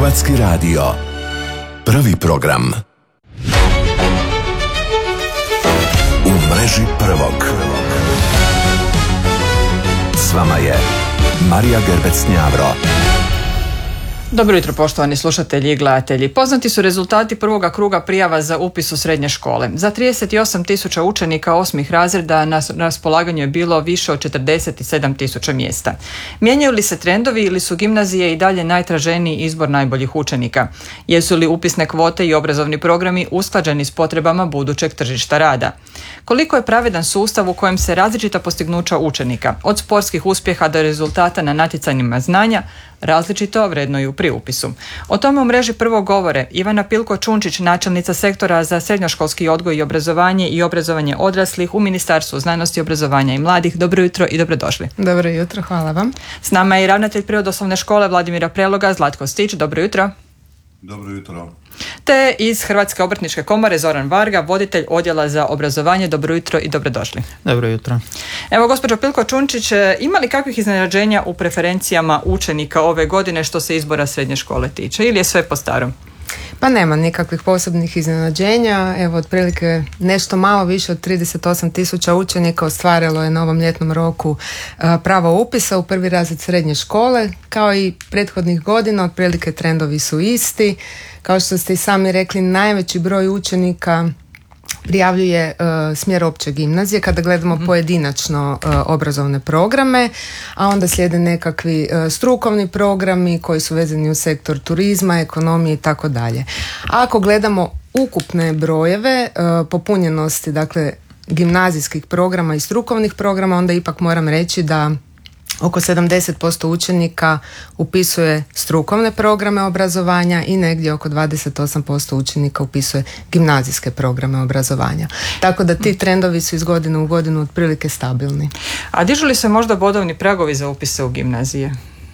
Hrvatski radio. Prvi program. U mreži prvog. S vama je Marija Gerbec-Njavro. Dobro jutro, poštovani slušatelji i gledatelji. Poznati su rezultati prvoga kruga prijava za upis u srednje škole. Za 38.000 učenika 8. razreda na raspolaganju je bilo više od 47.000 mjesta. Mijenjaju li se trendovi ili su gimnazije i dalje najtraženiji izbor najboljih učenika? Jesu li upisne kvote i obrazovni programi usklađeni s potrebama budućeg tržišta rada? Koliko je pravedan sustav u kojem se različita postignuća učenika, od sportskih uspjeha do rezultata na natjecanjima znanja, različito vrednuju pri upisu? O tome u mreži prvo govore Ivana Pilko-Čunčić, načelnica sektora za srednjoškolski odgoj i obrazovanje odraslih u Ministarstvu znanosti, obrazovanja i mladih. Dobro jutro i dobrodošli. Dobro jutro, hvala vam. S nama je i ravnatelj Prirodoslovne škole Vladimira Preloga, Zlatko Stić. Dobro jutro. Dobro jutro. Te iz Hrvatske obrtničke komore Zoran Varga, voditelj odjela za obrazovanje. Dobro jutro i dobrodošli. Dobro jutro. Evo, gospođo Pilko-Čunčić, ima li kakvih iznenađenja u preferencijama učenika ove godine što se izbora srednje škole tiče, ili je sve po starom? Pa nema nikakvih posebnih iznenađenja. Evo, otprilike nešto malo više od 38.000 učenika ostvarilo je na ovom ljetnom roku pravo upisa u prvi razred srednje škole. Kao i prethodnih godina, otprilike trendovi su isti. Kao što ste i sami rekli, najveći broj učenika prijavljuje smjer opće gimnazije kada gledamo pojedinačno obrazovne programe, a onda slijede nekakvi strukovni programi koji su vezani u sektor turizma, ekonomije i tako dalje. Ako gledamo ukupne brojeve popunjenosti, dakle gimnazijskih programa i strukovnih programa, onda ipak moram reći da oko 70% učenika upisuje strukovne programe obrazovanja i negdje oko 28% učenika upisuje gimnazijske programe obrazovanja. Tako da ti trendovi su iz godine u godinu otprilike stabilni. A dižu li se možda bodovni pragovi za upise u gimnazije?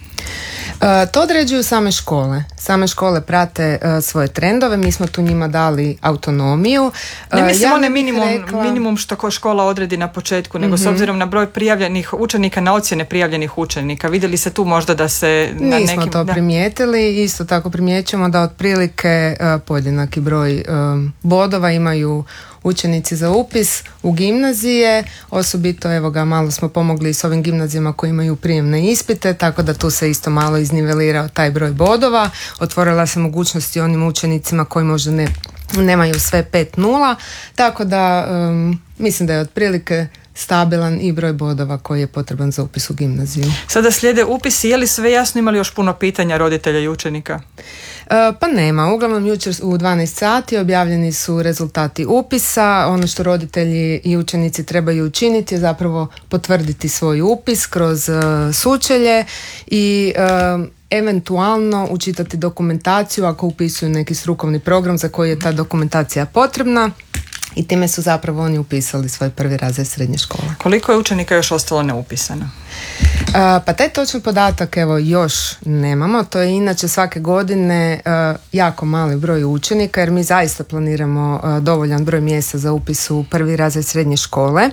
To određuju same škole. Same škole prate svoje trendove, mi smo tu njima dali autonomiju. Ne mislim one minimum što škola odredi na početku, nego s obzirom na broj prijavljenih učenika, na ocjene prijavljenih učenika. Vidjeli se tu možda da se na nekim... Nismo to primijetili, isto tako primjećujemo da otprilike podjednaki broj bodova imaju učenici za upis u gimnazije, osobito evo ga, malo smo pomogli s ovim gimnazijama koji imaju prijemne ispite, tako da tu se isto malo iznivelirao taj broj bodova. Otvorila se mogućnosti onim učenicima koji možda nemaju sve 5.0, tako da mislim da je otprilike stabilan i broj bodova koji je potreban za upis u gimnaziju. Sada slijede upisi, je li sve jasno, imali još puno pitanja roditelja i učenika? Pa nema, uglavnom jučer u 12 sati objavljeni su rezultati upisa. Ono što roditelji i učenici trebaju učiniti je zapravo potvrditi svoj upis kroz sučelje i eventualno učitati dokumentaciju ako upisuju neki strukovni program za koji je ta dokumentacija potrebna. I time su zapravo oni upisali svoj prvi razred srednje škole. Koliko je učenika još ostalo neupisano? Pa taj točan podatak evo još nemamo. To je inače svake godine jako mali broj učenika jer mi zaista planiramo dovoljan broj mjesta za upis u prvi razred srednje škole.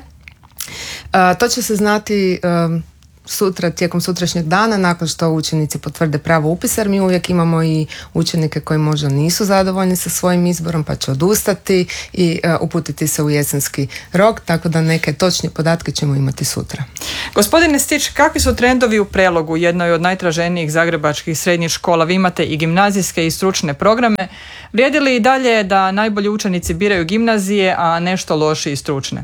To će se znati sutra, tijekom sutrašnjeg dana, nakon što učenici potvrde pravo upisa, jer mi uvijek imamo i učenike koji možda nisu zadovoljni sa svojim izborom pa će odustati i uputiti se u jesenski rok, tako da neke točne podatke ćemo imati sutra. Gospodine Stić, kakvi su trendovi u Prelogu, jednoj od najtraženijih zagrebačkih srednjih škola? Vi imate i gimnazijske i stručne programe. Vrijedi li i dalje da najbolji učenici biraju gimnazije, a nešto lošiji stručne?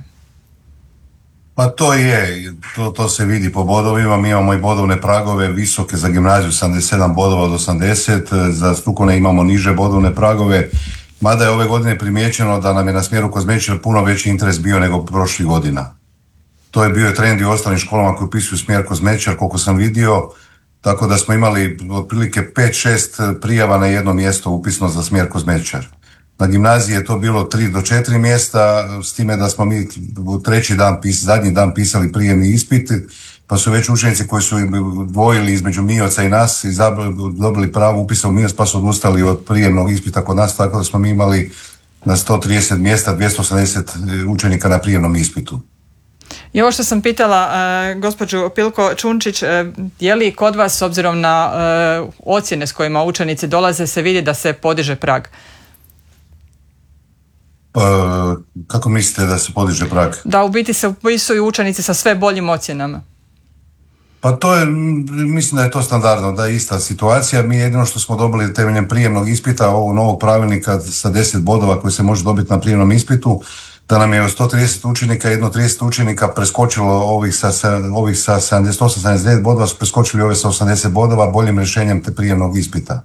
Pa to je, to se vidi po bodovima. Mi imamo i bodovne pragove visoke za gimnaziju, 77 bodova od 80, za strukovne imamo niže bodovne pragove, mada je ove godine primijećeno da nam je na smjeru kozmetičar puno veći interes bio nego prošlih godina. To je bio trend i u ostalim školama koji upisuju smjer kozmetičar, koliko sam vidio, tako da smo imali otprilike 5-6 prijava na jedno mjesto upisno za smjer kozmetičar. Na gimnaziji je to bilo 3 do 4 mjesta, s time da smo mi zadnji dan pisali prijemni ispit, pa su već učenici koji su dvojili između MIOC-a i nas dobili pravo upisa u MIOC, pa su odustali od prijemnog ispita kod nas, tako da smo mi imali na 130 mjesta 280 učenika na prijemnom ispitu. I ovo što sam pitala gospođu Pilko Čunčić, je li kod vas, s obzirom na ocjene s kojima učenici dolaze, se vidi da se podiže prag? Kako mislite da se podiže prag? Da u biti se upisuju učenici sa sve boljim ocjenama. Pa to je, mislim da je to standardno, da je ista situacija. Mi jedino što smo dobili temeljem prijemnog ispita ovog novog pravilnika sa 10 bodova koji se može dobiti na prijemnom ispitu, da nam je od 130 učenika, jedno 30 učenika preskočilo ovih sa 78-79 bodova, su preskočili ove sa 80 bodova boljim rješenjem te prijemnog ispita.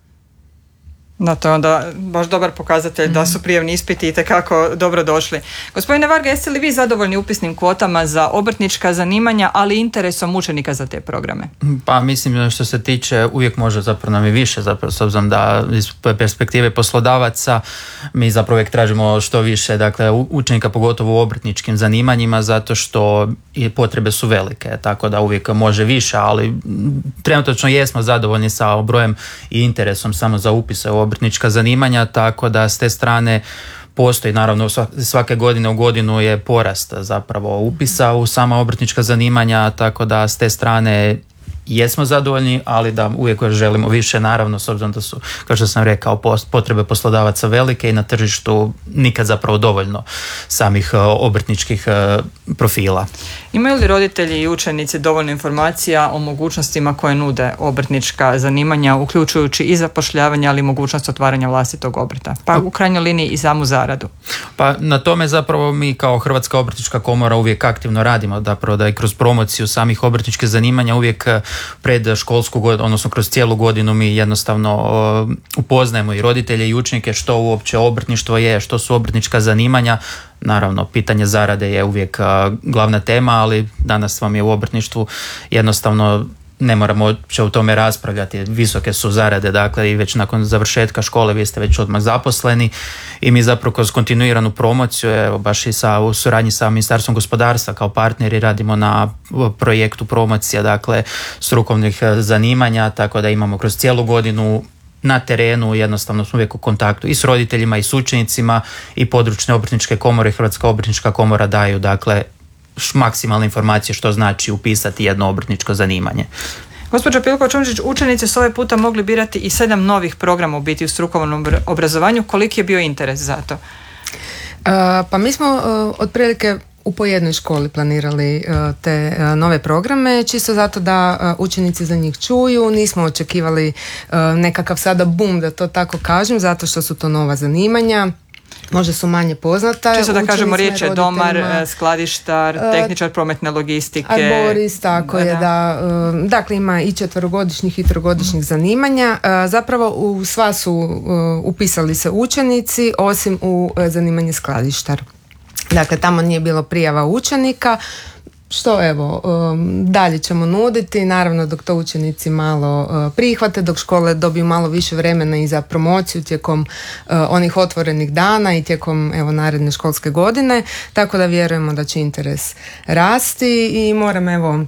Da, to je onda baš dobar pokazatelj da su prijemni ispiti itekako dobro došli. Gospodine Varga, jeste li vi zadovoljni upisnim kvotama za obrtnička zanimanja, ali interesom učenika za te programe? Pa mislim što se tiče, uvijek može zapravo nam i više, zapravo s obzirom da iz perspektive poslodavaca mi zapravo uvijek tražimo što više, dakle učenika pogotovo u obrtničkim zanimanjima, zato što i potrebe su velike, tako da uvijek može više, ali trenutno jesmo zadovoljni sa brojem i interesom samo za upise u obrtnička zanimanja, tako da s te strane postoji, naravno svake godine u godinu je porast zapravo upisa u sama obrtnička zanimanja, tako da s te strane jesmo zadovoljni, ali da uvijek želimo više, naravno, s obzirom da su, kao što sam rekao, potrebe poslodavaca velike i na tržištu nikad zapravo dovoljno samih obrtničkih profila. Imaju li roditelji i učenici dovoljno informacija o mogućnostima koje nude obrtnička zanimanja, uključujući i zapošljavanje, ali i mogućnost otvaranja vlastitog obrta? Pa u krajnjoj liniji i samu zaradu. Pa na tome zapravo mi kao Hrvatska obrtnička komora uvijek aktivno radimo, zapravo da i kroz promociju samih obrtničkih zanimanja uvijek pred školsku godinu, odnosno kroz cijelu godinu mi jednostavno upoznajemo i roditelje i učenike što uopće obrtništvo je, što su obrtnička zanimanja. Naravno, pitanje zarade je uvijek glavna tema, ali danas vam je u obrtništvu jednostavno ne moramo uopće u tome raspravljati. Visoke su zarade, dakle, i već nakon završetka škole vi ste već odmah zaposleni i mi zapravo kroz kontinuiranu promociju, evo baš i u suradnji sa Ministarstvom gospodarstva kao partneri radimo na projektu promocija, dakle, strukovnih zanimanja, tako da imamo kroz cijelu godinu na terenu, jednostavno smo uvijek u kontaktu i s roditeljima i s učenicima i područne obrtničke komore i Hrvatska obrtnička komora daju, dakle, maksimalne informacije što znači upisati jedno obrtničko zanimanje. Gospođo Pilko Čunčić, učenici su ovaj puta mogli birati i 7 novih programa u biti u strukovnom obrazovanju. Koliki je bio interes za to? Pa mi smo otprilike u po jednoj školi planirali te nove programe, čisto zato da učenici za njih čuju. Nismo očekivali nekakav sada boom, da to tako kažem, zato što su to nova zanimanja. Možda su manje poznata. Čisto da kažemo, riječ je domar, skladištar, tehničar prometne logistike. Arborist, tako je, da. Dakle, ima i 4-godišnjih i 3-godišnjih zanimanja. Zapravo u sva su upisali se učenici, osim u zanimanje skladištar. Dakle, tamo nije bilo prijava učenika. Što evo, dalje ćemo nuditi, naravno dok to učenici malo prihvate, dok škole dobiju malo više vremena i za promociju tijekom onih otvorenih dana i tijekom evo naredne školske godine, tako da vjerujemo da će interes rasti i moram evo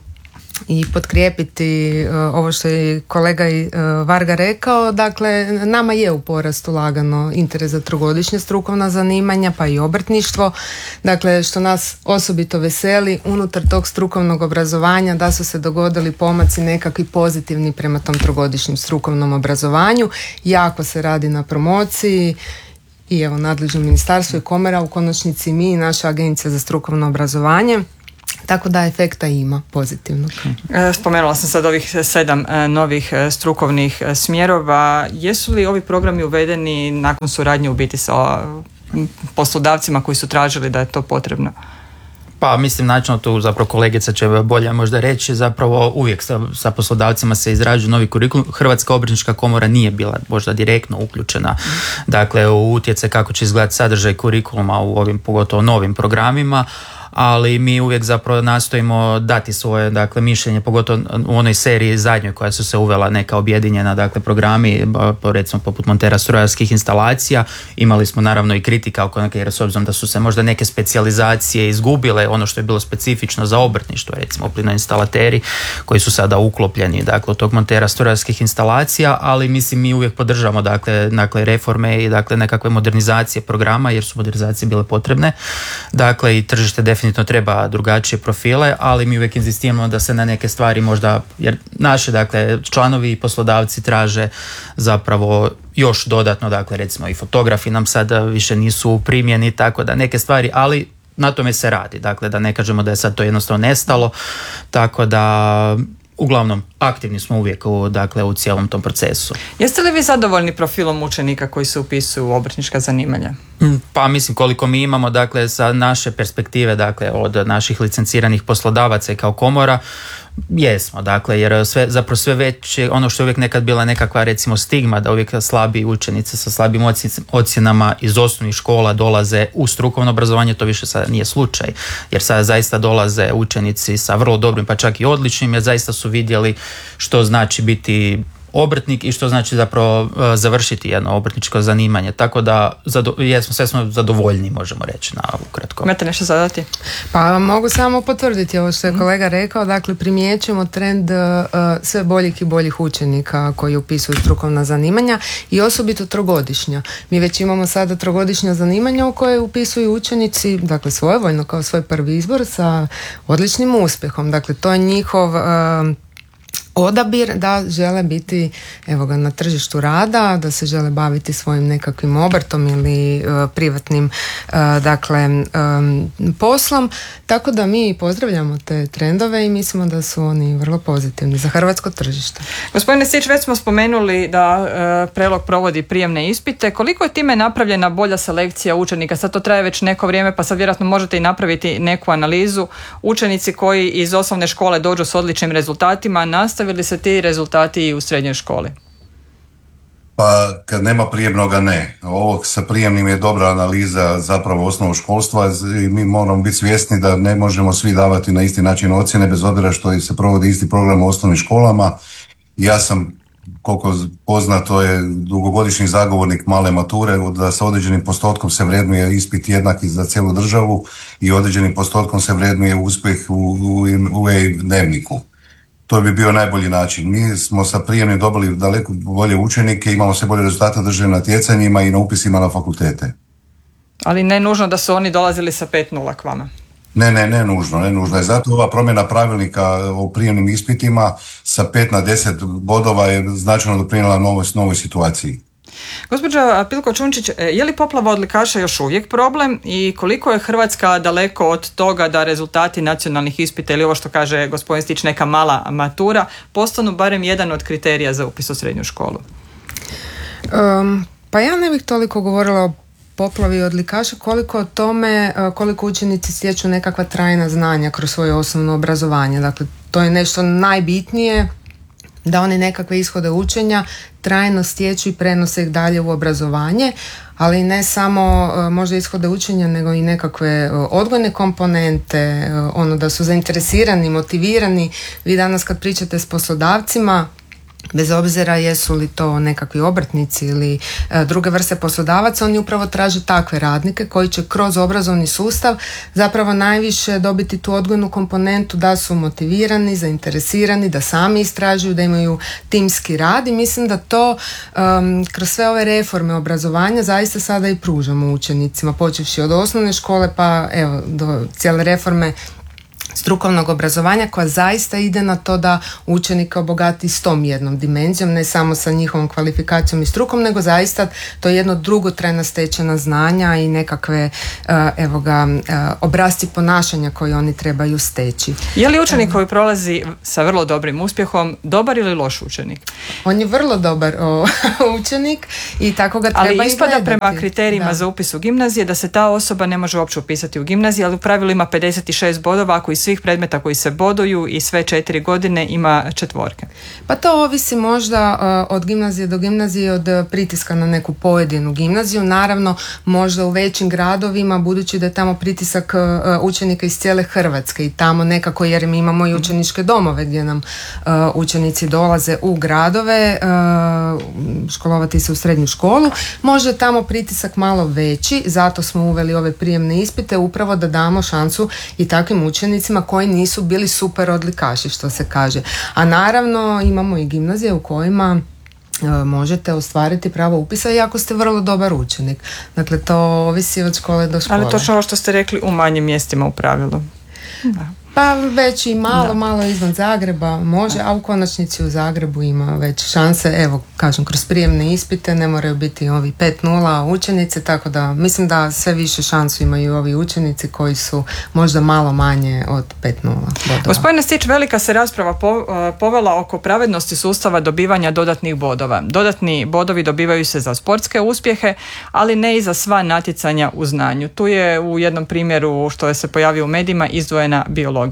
i potkrijepiti ovo što je kolega Varga rekao. Dakle, nama je u porastu lagano interes za 3-godišnje strukovna zanimanja, pa i obrtništvo. Dakle, što nas osobito veseli unutar tog strukovnog obrazovanja da su se dogodili pomaci nekakvi pozitivni prema tom 3-godišnjem strukovnom obrazovanju. Jako se radi na promociji i evo nadležno ministarstvo i komora, u konačnici mi i naša agencija za strukovno obrazovanje. Tako da efekta ima pozitivno. Spomenula sam sad ovih 7 novih strukovnih smjerova. Jesu li ovi programi uvedeni nakon suradnje u biti sa poslodavcima koji su tražili da je to potrebno? Pa mislim, načinno tu zapravo kolegica će bolje možda reći, zapravo uvijek sa poslodavcima se izrađuje novi kurikulum. Hrvatska obrtnička komora nije bila možda direktno uključena dakle u utjecaj kako će izgledati sadržaj kurikuluma u ovim pogotovo novim programima, ali mi uvijek zapravo nastojimo dati svoje dakle mišljenje, pogotovo u onoj seriji zadnjoj koja su se uvela neka objedinjena dakle programi, recimo poput montera strojarskih instalacija. Imali smo naravno i kritika oko neke, jer s obzirom da su se možda neke specijalizacije izgubile, ono što je bilo specifično za obrtništvo, recimo plinoinstalateri koji su sada uklopljeni dakle od tog montera strojarskih instalacija, ali mislim mi uvijek podržavamo dakle reforme i dakle nekakve modernizacije programa, jer su modernizacije bile potrebne. Dakle i tržište definitivno definitivno treba drugačije profile, ali mi uvijek inzistiramo da se na neke stvari možda, jer naše dakle članovi i poslodavci traže zapravo još dodatno, dakle recimo i fotografi nam sada više nisu u primjeni, tako da neke stvari, ali na tome se radi, dakle da ne kažemo da je sad to jednostavno nestalo, tako da uglavnom aktivni smo uvijek u cijelom tom procesu. Jeste li vi zadovoljni profilom učenika koji se upisuju u obrtnička zanimanja? Pa mislim koliko mi imamo, dakle sa naše perspektive, dakle od naših licenciranih poslodavaca i kao komora, jesmo, dakle, jer sve već ono što je uvijek nekad bila nekakva recimo stigma da uvijek slabi učenici sa slabim ocjenama iz osnovnih škola dolaze u strukovno obrazovanje, to više sada nije slučaj, jer sada zaista dolaze učenici sa vrlo dobrim pa čak i odličnim, jer zaista su vidjeli što znači biti obrtnik i što znači zapravo završiti jedno obrtničko zanimanje, tako da sve smo zadovoljni, možemo reći na ukratko. Imate nešto zadati? Pa mogu samo potvrditi ovo što je kolega rekao, dakle primjećujemo trend sve boljih i boljih učenika koji upisuju strukovna zanimanja i osobito trogodišnja. Mi već imamo sada trogodišnja zanimanja u koje upisuju učenici, dakle svojevoljno kao svoj prvi izbor sa odličnim uspjehom, dakle to je njihov odabir da žele biti na tržištu rada, da se žele baviti svojim nekakvim obrtom ili privatnim poslom, tako da mi pozdravljamo te trendove i mislimo da su oni vrlo pozitivni za hrvatsko tržište. Gospodine Stić, već smo spomenuli da Prelog provodi prijemne ispite. Koliko je time napravljena bolja selekcija učenika? Sad to traje već neko vrijeme, pa sad vjerojatno možete i napraviti neku analizu. Učenici koji iz osnovne škole dođu s odličnim rezultatima, nastavili se ti rezultati i u srednjoj školi? Pa kad nema prijemnoga ne. Ovog sa prijemnim je dobra analiza zapravo osnovnog školstva i mi moramo biti svjesni da ne možemo svi davati na isti način ocjene bez obzira što se provodi isti program u osnovnim školama. Ja sam, koliko poznato je, dugogodišnji zagovornik male mature, da sa određenim postotkom se vrednuje ispit jednaki za cijelu državu i određenim postotkom se vrednuje uspjeh u dnevniku. To bi bio najbolji način. Mi smo sa prijemnim dobili daleko bolje učenike, imamo sve bolje rezultate na državnim natjecanjima i na upisima na fakultete. Ali ne nužno da su oni dolazili sa 5.0 k vama. Ne nužno. Zato ova promjena pravilnika o prijemnim ispitima sa 5 na 10 bodova je značajno doprinijela novoj situaciji. Gospođa Pilko-Čunčić, je li poplava odlikaša još uvijek problem i koliko je Hrvatska daleko od toga da rezultati nacionalnih ispita ili ovo što kaže gospodin Stić, neka mala matura, postanu barem jedan od kriterija za upis u srednju školu? Pa ja ne bih toliko govorila o poplavi odlikaša koliko o tome koliko učenici stječu nekakva trajna znanja kroz svoje osnovno obrazovanje. Dakle, to je nešto najbitnije, da oni nekakve ishode učenja trajno stječu i prenose ih dalje u obrazovanje, ali ne samo možda ishode učenja, nego i nekakve odgojne komponente, da su zainteresirani, motivirani. Vi danas kad pričate s poslodavcima, bez obzira jesu li to nekakvi obrtnici ili druge vrste poslodavaca, oni upravo traže takve radnike koji će kroz obrazovni sustav zapravo najviše dobiti tu odgojnu komponentu, da su motivirani, zainteresirani, da sami istražuju, da imaju timski rad i mislim da to kroz sve ove reforme obrazovanja zaista sada i pružamo učenicima, počevši od osnovne škole pa do cijele reforme strukovnog obrazovanja koja zaista ide na to da učenika obogati s tom jednom dimenzijom, ne samo sa njihovom kvalifikacijom i strukom, nego zaista to je jedno dugotrajna stečena znanja i nekakve obrasci ponašanja koje oni trebaju steći. Je li učenik koji prolazi sa vrlo dobrim uspjehom dobar ili loš učenik? On je vrlo dobar učenik i tako ga treba i ali ispada gledati. Prema kriterijima za upis u gimnazije da se ta osoba ne može uopće upisati u gimnaziji, ali u pravilu ima 56 bodova ako iz svih predmeta koji se boduju i sve 4 godine ima 4. Pa to ovisi možda od gimnazije do gimnazije, od pritiska na neku pojedinu gimnaziju. Naravno, možda u većim gradovima, budući da je tamo pritisak učenika iz cijele Hrvatske i tamo nekako, jer mi imamo i učeničke domove gdje nam učenici dolaze u gradove školovati se u srednju školu, možda je tamo pritisak malo veći, zato smo uveli ove prijemne ispite upravo da damo šansu i takvim učenicima koji nisu bili super odlikaši, što se kaže. A naravno imamo i gimnazije u kojima možete ostvariti pravo upisa i ako ste vrlo dobar učenik. Dakle, to ovisi od škole do škole. Ali točno ovo što ste rekli, u manjim mjestima u pravilu. Da. Pa već i malo izvan Zagreba može, a u konačnici u Zagrebu ima već šanse, evo kažem, kroz prijemne ispite ne moraju biti ovi 5.0 učenici, tako da mislim da sve više šansu imaju ovi učenici koji su možda malo manje od 5.0 bodova. Gospodine Stić, velika se rasprava povela oko pravednosti sustava dobivanja dodatnih bodova. Dodatni bodovi dobivaju se za sportske uspjehe, ali ne i za sva natjecanja u znanju. Tu je u jednom primjeru što je se pojavio u medijima izdvojena biologija.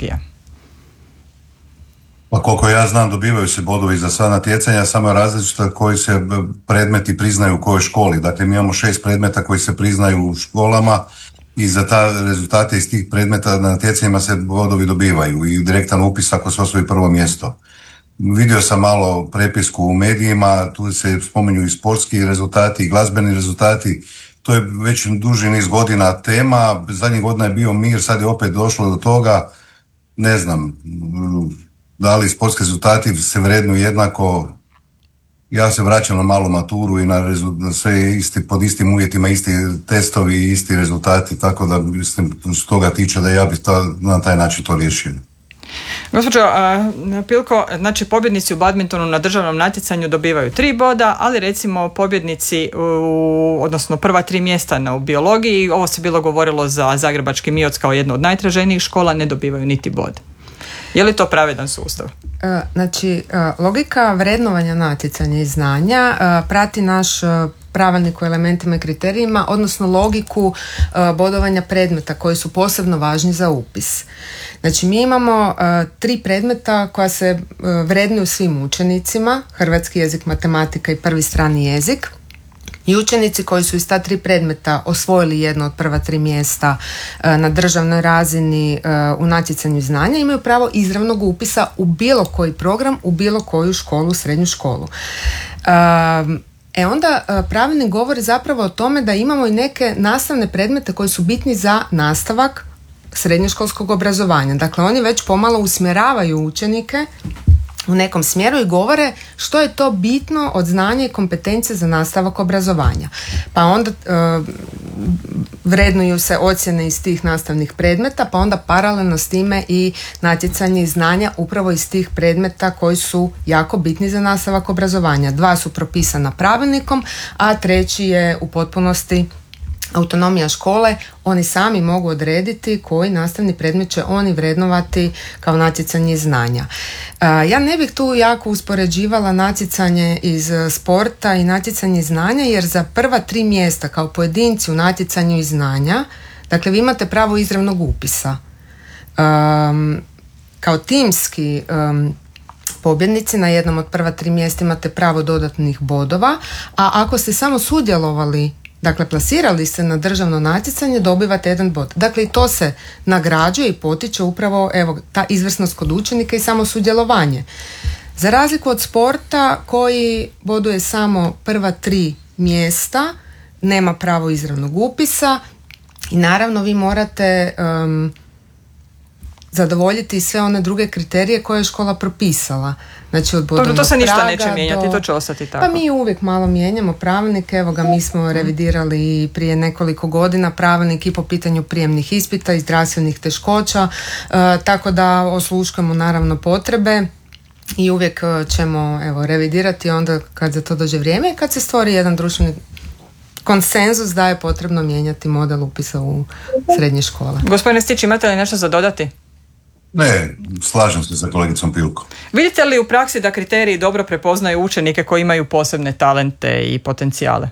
Pa koliko ja znam, dobivaju se bodovi za sva natjecanja, samo je različito koji se predmeti priznaju u kojoj školi. Dakle, mi imamo 6 predmeta koji se priznaju u školama i za ta rezultate iz tih predmeta na natjecanjima se bodovi dobivaju i direktan upis ako se osvoji prvo mjesto. Vidio sam malo prepisku u medijima, tu se spominju i sportski rezultati i glazbeni rezultati. To je već duži niz godina tema, zadnjih godina je bio mir, sad je opet došlo do toga. Ne znam, da li sportski rezultati se vrednuju jednako. Ja se vraćam na malu maturu i na sve pod istim uvjetima, isti testovi i isti rezultati, tako da mislim što toga tiče da ja bih na taj način to riješio. Gospođo Pilko, znači pobjednici u badmintonu na državnom natjecanju dobivaju 3 boda, ali recimo pobjednici odnosno prva 3 mjesta u biologiji, ovo se bilo govorilo za Zagrebački MIOC kao jednu od najtraženijih škola, ne dobivaju niti bod. Je li to pravedan sustav? Znači, logika vrednovanja natjecanja i znanja prati naš pravilnik o elementima i kriterijima, odnosno logiku bodovanja predmeta koji su posebno važni za upis. Znači, mi imamo 3 predmeta koja se vrednuju svim učenicima, hrvatski jezik, matematika i prvi strani jezik. I učenici koji su iz ta 3 predmeta osvojili jedno od prva 3 mjesta na državnoj razini u natjecanju znanja imaju pravo izravnog upisa u bilo koji program, u bilo koju školu, srednju školu. Onda pravilnik govori zapravo o tome da imamo i neke nastavne predmete koji su bitni za nastavak srednjoškolskog obrazovanja. Dakle, oni već pomalo usmjeravaju učenike u nekom smjeru i govore što je to bitno od znanja i kompetencije za nastavak obrazovanja. Pa onda vrednuju se ocjene iz tih nastavnih predmeta, pa onda paralelno s time i natjecanje i znanja upravo iz tih predmeta koji su jako bitni za nastavak obrazovanja. 2 su propisana pravilnikom, a 3 je u potpunosti autonomija škole, oni sami mogu odrediti koji nastavni predmet će oni vrednovati kao natjecanje znanja. Ja ne bih tu jako uspoređivala natjecanje iz sporta i natjecanje znanja, jer za prva 3 mjesta kao pojedinci u natjecanju i znanja, dakle vi imate pravo izravnog upisa. Kao timski pobjednici na jednom od prva 3 mjesta imate pravo dodatnih bodova, a ako ste samo sudjelovali, dakle plasirali se na državno natjecanje, dobivate 1 bod. Dakle, i to se nagrađuje i potiče upravo ta izvrsnost kod učenika i samo sudjelovanje. Za razliku od sporta koji boduje samo prva 3 mjesta, nema pravo izravnog upisa i naravno vi morate zadovoljiti sve one druge kriterije koje je škola propisala. Znači od bodovnog to se ništa praga neće mijenjati, to će ostati tako. Pa mi uvijek malo mijenjamo pravilnik, evo ga mi smo revidirali prije nekoliko godina pravilnik i po pitanju prijemnih ispita i zdravstvenih teškoća, tako da osluškamo naravno potrebe i uvijek ćemo revidirati onda kad za to dođe vrijeme i kad se stvori jedan društveni konsenzus da je potrebno mijenjati model upisa u srednje škole. Gospodine Stić, imate li nešto za dodati? Ne, slažem se sa kolegicom Pilko. Vidite li u praksi da kriteriji dobro prepoznaju učenike koji imaju posebne talente i potencijale?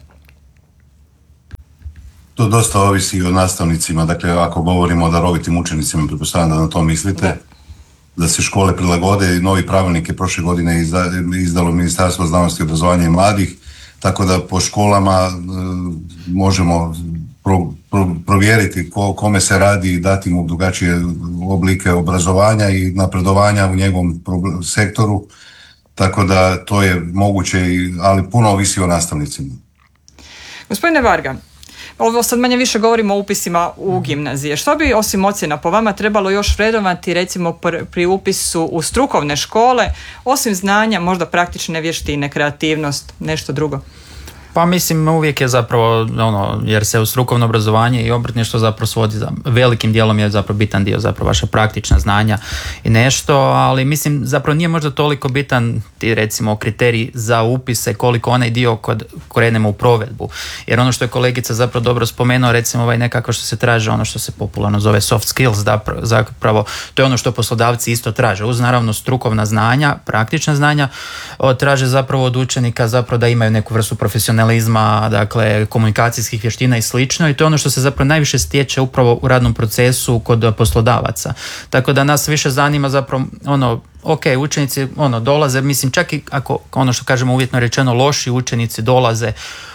To dosta ovisi o nastavnicima. Dakle, ako govorimo o darovitim učenicima, pretpostavljam da na to mislite, da se škole prilagode i novi pravilnik je prošle godine izdalo Ministarstvo znanosti, obrazovanja i mladih, tako da po školama možemo provjeriti kome se radi i dati mu drugačije oblike obrazovanja i napredovanja u njegovom sektoru, tako da to je moguće, ali puno ovisi o nastavnicima. Gospodine Varga, Ovo sad manje više govorimo o upisima u gimnazije. Što bi osim ocjena po vama trebalo još vrednovati recimo pri upisu u strukovne škole, osim znanja, možda praktične vještine, kreativnost, nešto drugo? Pa mislim uvijek je zapravo jer se u strukovno obrazovanje i obrtništvo zapravo svodi, velikim dijelom je zapravo bitan dio zapravo vaša praktična znanja i nešto, ali mislim zapravo nije možda toliko bitan ti recimo kriterij za upise koliko onaj dio kad krenemo u provedbu, jer ono što je kolegica zapravo dobro spomenuo, recimo nekako što se traže, ono što se popularno zove soft skills, zapravo to je ono što poslodavci isto traže, uz naravno strukovna znanja, praktična znanja, traže zapravo od učenika zapravo da imaju neku vrstu profesionalizma, dakle komunikacijskih vještina i slično, i to je ono što se zapravo najviše stječe upravo u radnom procesu kod poslodavaca. Tako da nas više zanima zapravo učenici dolaze, mislim čak i ako ono što kažemo uvjetno rečeno loši učenici dolaze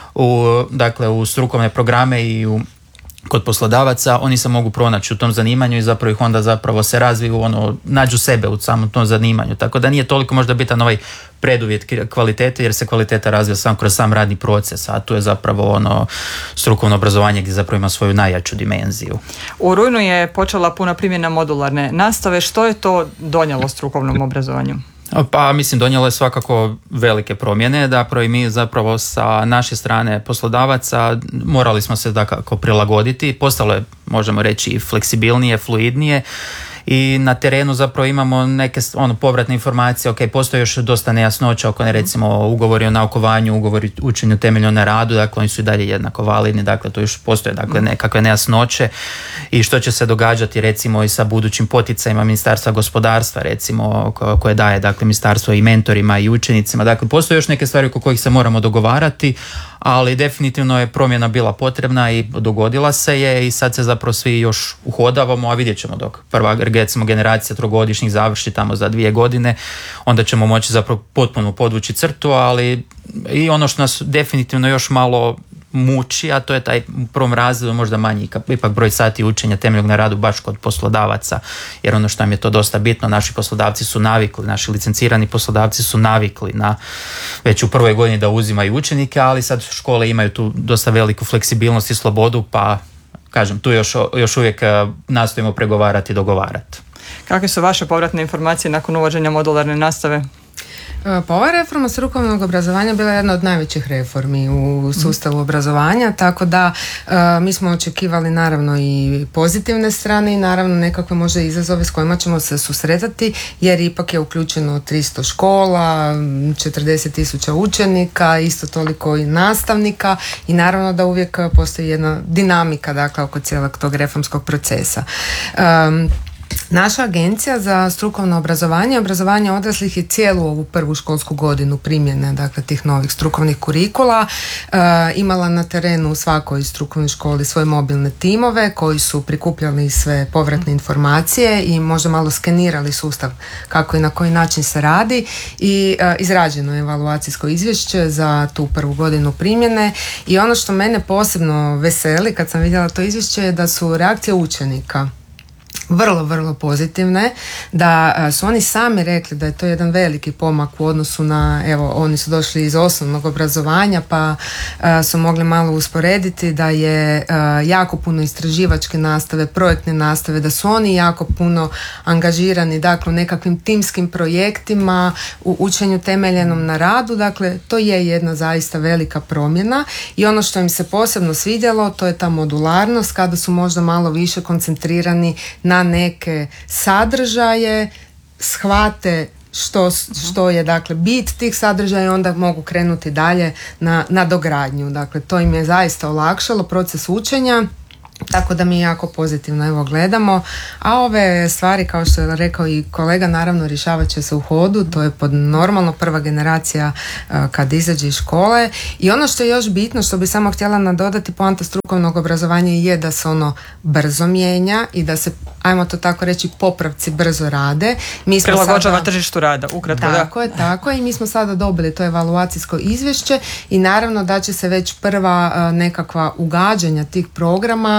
u strukovne programe i kod poslodavaca, oni se mogu pronaći u tom zanimanju i zapravo ih onda zapravo se razviju, nađu sebe u samom tom zanimanju. Tako da nije toliko možda bitan ovaj preduvjet kvalitete, jer se kvaliteta razvija sam kroz sam radni proces, a tu je zapravo strukovno obrazovanje gdje zapravo ima svoju najjaču dimenziju. U rujnu je počela puna primjena modularne nastave. Što je to donijelo strukovnom obrazovanju? Pa mislim donijelo je svakako velike promjene, da i mi zapravo sa naše strane poslodavaca morali smo se dakako prilagoditi, postalo je možemo reći fleksibilnije, fluidnije i na terenu zapravo imamo neke povratne informacije, postoji još dosta nejasnoća oko recimo ugovori o naukovanju, ugovori o učenju temeljeno na radu, dakle oni su i dalje jednako validni, dakle tu još postoje nekakve nejasnoće i što će se događati recimo i sa budućim poticajima Ministarstva gospodarstva recimo koje daje dakle ministarstvo i mentorima i učenicima, dakle postoje još neke stvari oko kojih se moramo dogovarati, ali definitivno je promjena bila potrebna i dogodila se je i sad se zapravo svi još uhodavamo, a vidjet ćemo dok prva recimo generacija trogodišnjih završi tamo za 2 godine, onda ćemo moći zapravo potpuno podvući crtu, ali i ono što nas definitivno još malo muči, a to je taj u prvom razredu možda manji ipak broj sati učenja temeljnog na radu baš kod poslodavaca, jer ono što nam je to dosta bitno, naši poslodavci su navikli, naši licencirani poslodavci su navikli na već u prvoj godini da uzimaju učenike, ali sad škole imaju tu dosta veliku fleksibilnost i slobodu, pa kažem, tu još uvijek nastojimo pregovarati i dogovarati. Kakve su vaše povratne informacije nakon uvođenja modularne nastave? Pa ova reforma strukovnog obrazovanja bila je jedna od najvećih reformi u sustavu obrazovanja, tako da mi smo očekivali naravno i pozitivne strane i naravno nekakve možda izazove s kojima ćemo se susretati, jer ipak je uključeno 300 škola, 40.000 učenika, isto toliko i nastavnika i naravno da uvijek postoji jedna dinamika dakle oko cijelog tog reformskog procesa. Naša agencija za strukovno obrazovanje i obrazovanje odraslih je cijelu ovu prvu školsku godinu primjene dakle tih novih strukovnih kurikula imala na terenu u svakoj strukovnoj školi svoje mobilne timove koji su prikupljali sve povratne informacije i možda malo skenirali sustav kako i na koji način se radi i izrađeno je evaluacijsko izvješće za tu prvu godinu primjene i ono što mene posebno veseli kad sam vidjela to izvješće je da su reakcije učenika vrlo, vrlo pozitivne, da su oni sami rekli da je to jedan veliki pomak u odnosu na, evo, oni su došli iz osnovnog obrazovanja pa su mogli malo usporediti da je jako puno istraživačke nastave, projektne nastave, da su oni jako puno angažirani dakle u nekakvim timskim projektima, u učenju temeljenom na radu, dakle to je jedna zaista velika promjena i ono što im se posebno svidjelo to je ta modularnost kada su možda malo više koncentrirani na neke sadržaje, shvate što je dakle bit tih sadržaja i onda mogu krenuti dalje na dogradnju. Dakle, to im je zaista olakšalo proces učenja. Tako da mi jako pozitivno evo gledamo, a ove stvari kao što je rekao i kolega naravno rješavat će se u hodu, to je pod normalno prva generacija kad izađe iz škole i ono što je još bitno što bi samo htjela nadodati poanta strukovnog obrazovanja je da se ono brzo mijenja i da se ajmo to tako reći popravci brzo rade. Prilagođava tržištu rada, ukratko. Tako je i mi smo sada dobili to evaluacijsko izvješće i naravno da će se već prva nekakva ugađanja tih programa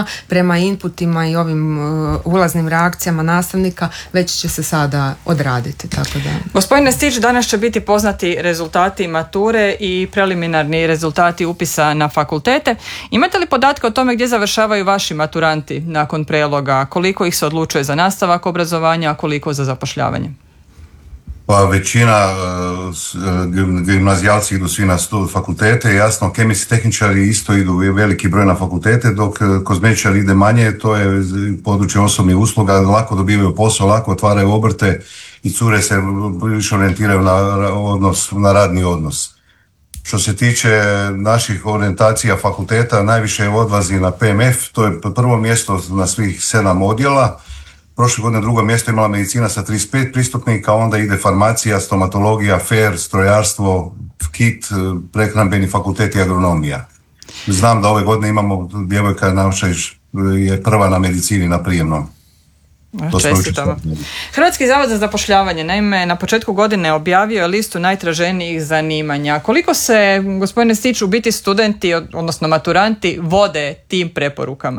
prema inputima i ovim ulaznim reakcijama nastavnika već će se sada odraditi. Tako da. Gospodine Stić, danas će biti poznati rezultati mature i preliminarni rezultati upisa na fakultete. Imate li podatke o tome gdje završavaju vaši maturanti nakon preloga? Koliko ih se odlučuje za nastavak obrazovanja, a koliko za zapošljavanje? Pa većina gimnazijalci idu svi na fakultete, jasno kemijski tehničari isto idu veliki broj na fakultete, dok kozmetičari ide manje, to je područje osobnih usluga, lako dobivaju posao, lako otvaraju obrte i cure se više orijentiraju na radni odnos. Što se tiče naših orijentacija fakulteta, najviše odlazi na PMF, to je prvo mjesto na svih 7 odjela. Prošle godine drugo mjesto imala medicina sa 35 pristupnika, onda ide farmacija, stomatologija, FER, strojarstvo, KIT, prehrambeni fakultet i agronomija. Znam da ove godine imamo, djevojka naša je prva na medicini na prijemnom. Čestitamo. Hrvatski zavod za zapošljavanje, naime, na početku godine objavio je listu najtraženijih zanimanja. Koliko se, gospodine Stić, u biti studenti, odnosno maturanti, vode tim preporukama?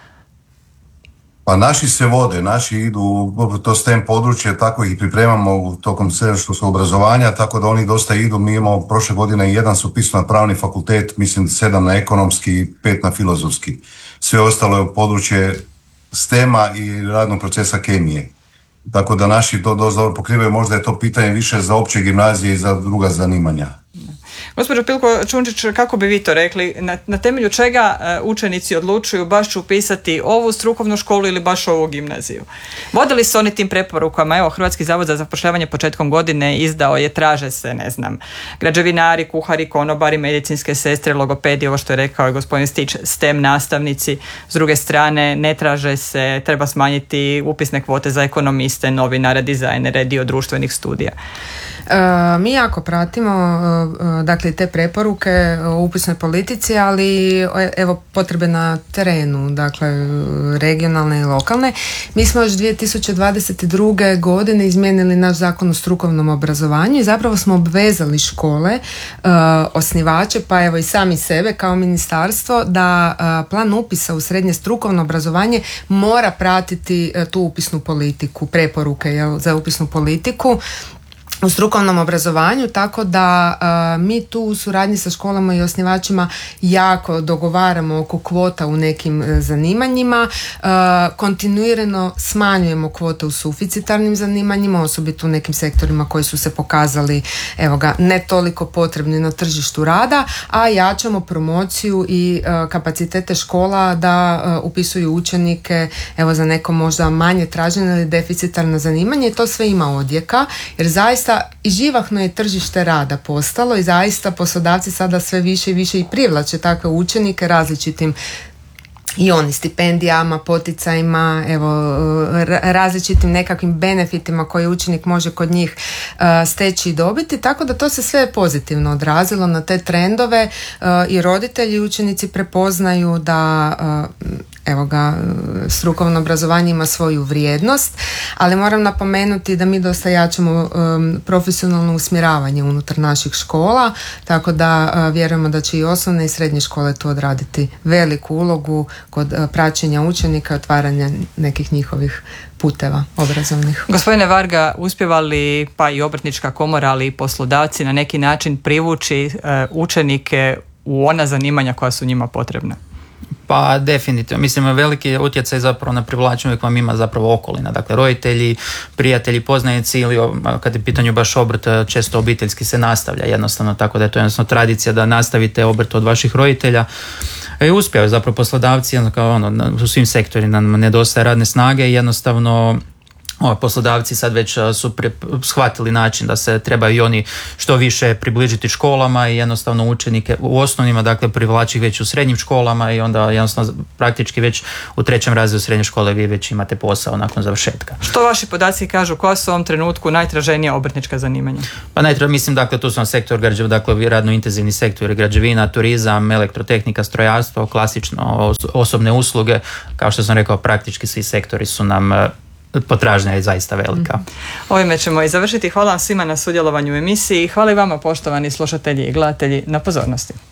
Pa naši se vode, naši idu, to STEM područje, tako ih pripremamo tokom srednjoškolskog obrazovanja, tako da oni dosta idu. Mi imamo prošle godine 1 su upisao na pravni fakultet, mislim 7 na ekonomski i 5 na filozofski. Sve ostalo je područje STEM-a i radnog procesa kemije. Tako da naši to dosta dobro pokrivaju, možda je to pitanje više za opće gimnazije i za druga zanimanja. Gospođo Pilko-Čunčić, kako bi vi to rekli? Na temelju čega učenici odlučuju baš ću upisati ovu strukovnu školu ili baš ovu gimnaziju? Vodili se oni tim preporukama? Evo, Hrvatski zavod za zapošljavanje početkom godine izdao je, traže se, ne znam, građevinari, kuhari, konobari, medicinske sestre, logopedi, ovo što je rekao i gospodin Stić, STEM nastavnici. S druge strane, ne traže se, treba smanjiti upisne kvote za ekonomiste, novinare, dizajnere, dio društvenih studija. Mi jako pratimo dakle te preporuke o upisnoj politici, ali evo potrebe na terenu, dakle regionalne i lokalne. Mi smo još 2022. godine izmijenili naš zakon o strukovnom obrazovanju i zapravo smo obvezali škole, osnivače, pa evo i sami sebe kao ministarstvo, da plan upisa u srednje strukovno obrazovanje mora pratiti tu upisnu politiku, preporuke za upisnu politiku u strukovnom obrazovanju, tako da mi tu u suradnji sa školama i osnivačima jako dogovaramo oko kvota u nekim zanimanjima, kontinuirano smanjujemo kvote u suficitarnim zanimanjima, osobito u nekim sektorima koji su se pokazali ne toliko potrebni na tržištu rada, a jačamo promociju i kapacitete škola da upisuju učenike za neko možda manje traženo ili deficitarno zanimanje, i to sve ima odjeka, jer zaista i živahno je tržište rada postalo i zaista poslodavci sada sve više i više i privlače takve učenike različitim i oni stipendijama, poticajima, različitim nekakvim benefitima koje učenik može kod njih steći i dobiti, tako da to se sve pozitivno odrazilo na te trendove i roditelji i učenici prepoznaju da strukovno obrazovanje ima svoju vrijednost, ali moram napomenuti da mi dosta jačamo profesionalno usmjeravanje unutar naših škola, tako da vjerujemo da će i osnovne i srednje škole tu odraditi veliku ulogu kod praćenja učenika i otvaranja nekih njihovih puteva obrazovnih. Gospodine Varga, uspijeva li pa i Obrtnička komora, ali i poslodavci na neki način privući učenike u ona zanimanja koja su njima potrebna? Pa definitivno. Mislim, veliki utjecaj zapravo na privlačenje uvijek vam ima zapravo okolina. Dakle, roditelji, prijatelji, poznanici ili kad je pitanju baš obrt, često obiteljski se nastavlja jednostavno, tako da je to jednostavno tradicija da nastavite obrt od vaših roditelja. I uspjevaju zapravo poslodavci, u svim sektorima nam nedostaje radne snage i jednostavno poslodavci sad već su shvatili način da se trebaju i oni što više približiti školama i jednostavno učenike u osnovnima, dakle privlači ih već u srednjim školama i onda jednostavno praktički već u 3. razredu srednje škole vi već imate posao nakon završetka. Što vaši podaci kažu, koja su u ovom trenutku najtraženija obrtnička zanimanja? Pa mislim, dakle tu su sektor, dakle radno intenzivni sektor, građevina, turizam, elektrotehnika, strojarstvo, klasično osobne usluge, kao što sam rekao, praktički svi sektori su nam potražnja je zaista velika. Ovime ćemo i završiti. Hvala vam svima na sudjelovanju u emisiji. Hvala i vama, poštovani slušatelji i gledatelji, na pozornosti.